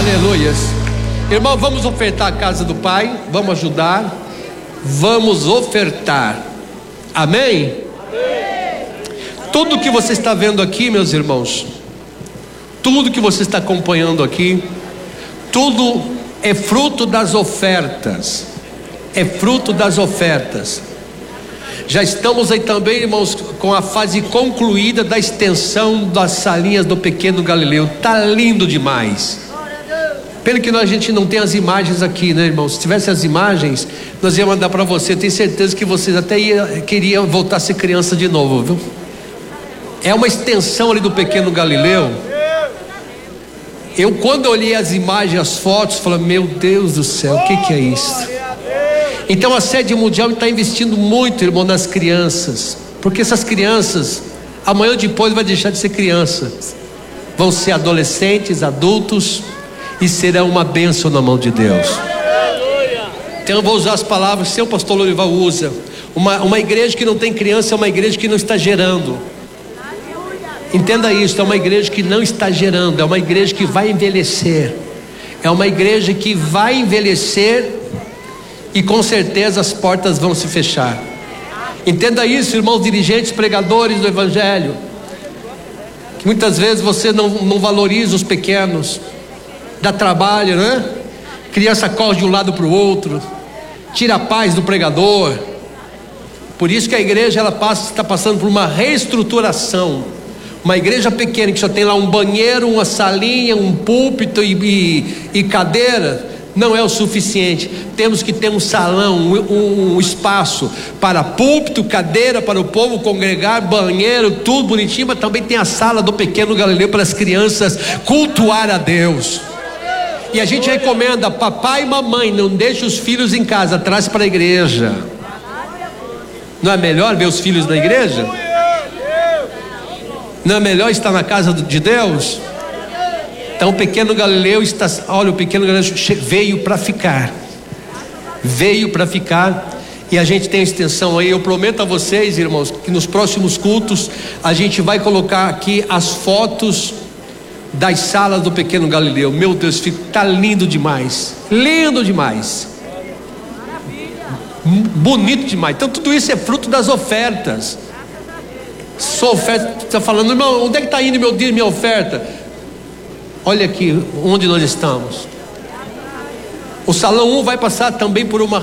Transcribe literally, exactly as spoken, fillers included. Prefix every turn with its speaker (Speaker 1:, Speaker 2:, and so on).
Speaker 1: Aleluias. Irmão, vamos ofertar a casa do Pai, vamos ajudar, vamos ofertar. Amém? Amém. Tudo que você está vendo aqui, meus irmãos, tudo que você está acompanhando aqui, tudo é fruto das ofertas. É fruto das ofertas. Já estamos aí também, irmãos, com a fase concluída da extensão das salinhas do Pequeno Galileu. Tá lindo demais. Pena que a gente não tem as imagens aqui, né, irmãos? Se tivesse as imagens, nós íamos mandar para você. Eu tenho certeza que vocês até ia, queria voltar a ser criança de novo, viu? É uma extensão ali do Pequeno Galileu. Eu, quando olhei as imagens, as fotos, falei: meu Deus do céu, o que que é isso? Então a sede mundial está investindo muito, irmão, nas crianças, porque essas crianças, amanhã ou depois vai deixar de ser crianças, vão ser adolescentes, adultos, e serão uma bênção na mão de Deus. Então eu vou usar as palavras que o pastor Lorival usa. Uma, uma igreja que não tem criança é uma igreja que não está gerando. Entenda isso, é uma igreja que não está gerando, é uma igreja que vai envelhecer, é uma igreja que vai envelhecer e com certeza as portas vão se fechar. Entenda isso, irmãos dirigentes, pregadores do evangelho, que muitas vezes você não, não valoriza os pequenos, dá trabalho, né? Criança corre de um lado para o outro, tira a paz do pregador. Por isso que a igreja ela passa, está passando por uma reestruturação. Uma igreja pequena que só tem lá um banheiro, uma salinha, um púlpito e, e, e cadeira, não é o suficiente. Temos que ter um salão, um, um espaço para púlpito, cadeira para o povo congregar, banheiro, tudo bonitinho, mas também tem a sala do Pequeno Galileu para as crianças cultuar a Deus. E a gente recomenda, papai e mamãe, não deixe os filhos em casa, traz para a igreja. Não é melhor ver os filhos na igreja? Não é melhor estar na casa de Deus? Então o Pequeno Galileu está, olha, o Pequeno Galileu veio para ficar, veio para ficar, e a gente tem a extensão aí. Eu prometo a vocês, irmãos, que nos próximos cultos a gente vai colocar aqui as fotos das salas do Pequeno Galileu. Meu Deus, está lindo demais, lindo demais, bonito demais. Então tudo isso é fruto das ofertas. Sua oferta, está falando, irmão, onde é que está indo meu dia, minha oferta? Olha aqui onde nós estamos. O salão um vai passar também por uma